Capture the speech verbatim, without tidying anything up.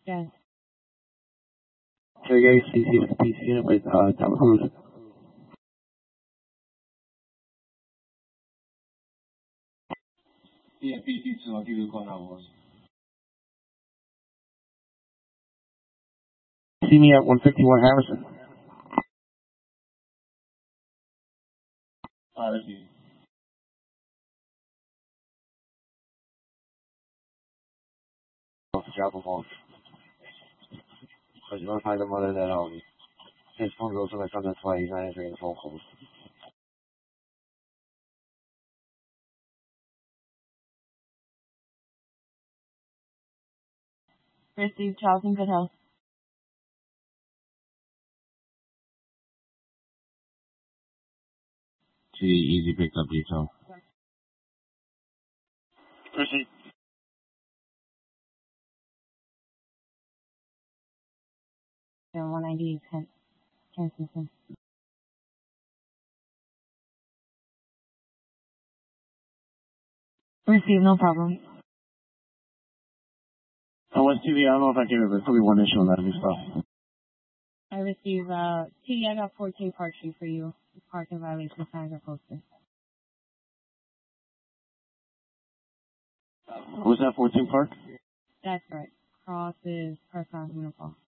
Yes. Interrogate C C S P unit with uh, Tom Cruise. Yeah, P C two, I'll give you a call now. See me at one fifty-one Harrison. Alright, let's see. Off the drop him off. Because you want to find the mother that um his phone goes to my son, that's why he's not answering the phone calls. Received Charlton Good Health. G easy picked up detail. Proceed. one ninety Kent, Kensington. Received, no problem. I was T V, I don't know if I gave it, but it's probably one issue on that new stuff. I received, uh, T V, I got fourteen Park Street for you. Parking violation signs are posted. Was that fourteen Park? That's right. Cross is personal uniform.